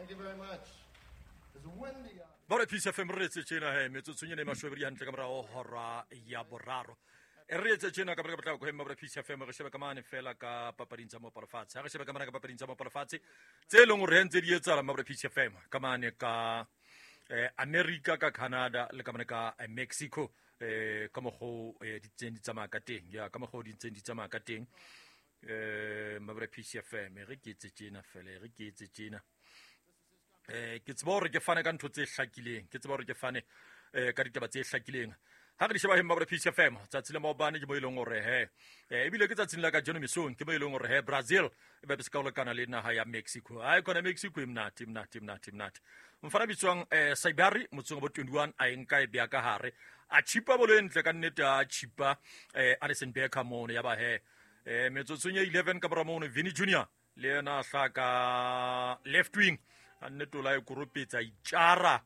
you very much. It's windy out. Bora pisa femretse tjena he metsotsonya ne mashwebri hantle ka morao hora ya boraro. E re etse tjena ka batla go hema bora pisa fem re sheba ka mane fela ka papading tsa mo palafatse. Ha re sheba ka mane ka papading tsa mo palafatse. Tse leng re ntse di etsa la mabora pisa fem ka mane ka America ka Canada le ka mane ka Mexico ka mo go di tsendi tsa maka teng ya ka mo go di tsendi tsa maka teng mabora pisa fem re ke etse tjena fela re ke etse tjena ke tseba hore ke fane ka ntho tse hlakileng ke tseba hore ke fane ka ditaba tse hlakileng ha re di sheba hemma ba PCFM tsatsile maobane ke mo ileng hore he ebile ke tsatsing la ka John Misong ke mo ileng hore he Brazil e be se ka le kana le naha ya Mexico ai kona Mexico imnati mfana bitswang Saibari motsong bo 21 a enka e bya ka hare a chipa bolo entle ka nnete a chipa Alison Becker mono ya ba he metsotsonya 11 ka bramono Vini Junior le yena hlaka left wing annetola e kurupetsa itjara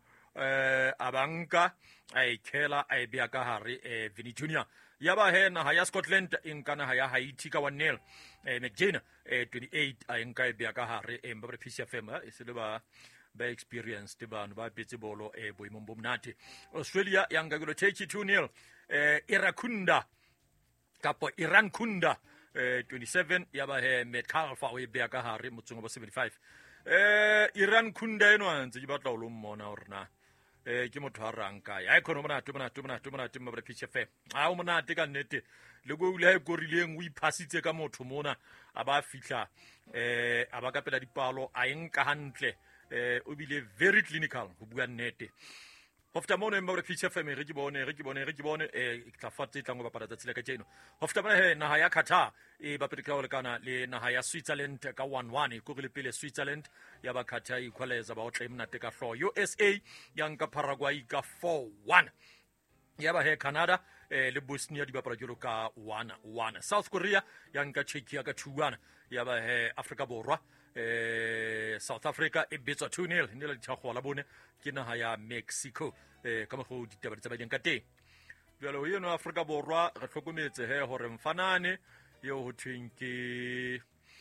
abanka ai khela ai bya ka hare Vini Junior yaba he na ya Scotland inkana ha ya Haiti ka 1-0 McJane 28 a enka e bya ka hare mbabre PCFM e se le ba experience te bana ba petse bolo boimong bomnate Australia yanga go take 2-0 Irakunda kapo Iran Kunda 27 yaba he Metcalf fa o e bya ka hare motsongo bo 75 Iran Kunda eno antse ke batla o lo mmona hore na ke motho a ranka ya ikhono mona mabra PCFM a o mona te ka nnete le go ile go rileng o iphasitse ka motho mona a ba fitla a ba ka pela dipalo a enka hantle o bile very clinical go bua nnete Hofta mono mabra PCFM re ke bone tla fatse tla go bapala tsa tsela ka tseno hofta bona he naha ya Qatar e ba petleka le kana le naha ya Switzerland ka 1-1 go le pele Switzerland ya ba Qatar equalizer ba o tla imnate ka hlo USA yang ka Paraguay ka 4-1 ya ba he Canada le Bosnia di bapala jolo ka 1-1 South Korea yang ka Czechia ka 2-1 ya ba he Africa borwa South Africa e betsa 2-0 ne le tshagwa la bone ke naha ya Mexico ka mo go ditaba tsa ba ding ka teng jalo yeno Africa borwa re tlhokometse he hore mfanane yo ho thweng ke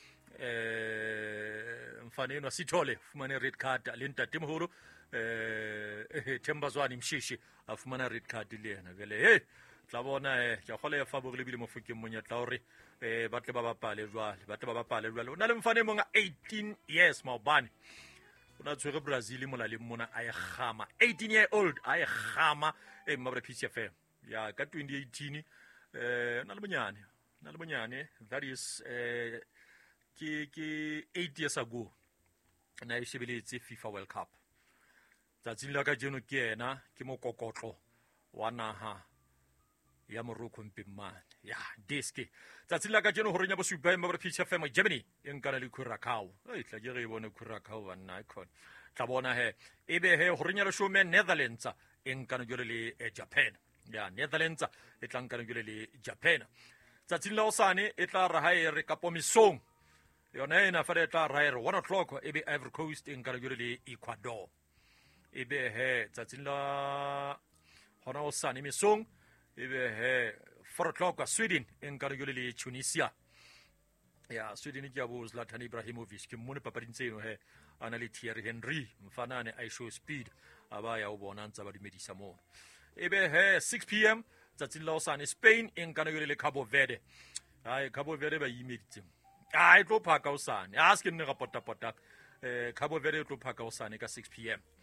mfane no Sithole fumane red card le ntate moholo Thembazwane Mshishi a fumana red card le yena vele tla bona ke gola ya favore bile mo fokeng monyetla hore batle ba bapale jwale o na le mfane monga 18 years maobane una tshwere Brazil mola le mona a egama 18-year-old a egama mabra PCFM ya ka 2018 na le bonyane that is ke 8 years ago na e shebeletse FIFA World Cup tsatsing la ka jeno ke ena ke mokokotlo wa naha ya Morocco mpimane ya diski tsatsing la ka jeno ho renya bo supa mabra PCFM Germany enkana le Curacao tla ke re bone Curacao wa nna icon tla bona he ebe he ho renya le shome Netherlands enkana jole le Japan ya Netherlands e tla nkana jole le Japan tsatsing la osane e tla ra ha e re ka pomisong yona ena fa re tla ra ere 1 o'clock ebe Ivory Coast enkana jole le Ecuador ebe he tsatsing la hona osane misong ebe he 4 o'clock Sweden enkana jole le Tunisia ya Sweden ke abo Zlatan Ibrahimovic ke mone papading tseno he ana le Thierry Henry mfanane I show speed abaya o bona ntsa ba dimedisa mo ebe he 6 p.m. tsatsing la osane Spain enkana jole le Cabo Verde ai Cabo Verde ba imeditse ai tlo phaka osane a se ke nne ga pota Cabo Verde tlo phaka osane ka 6 p.m.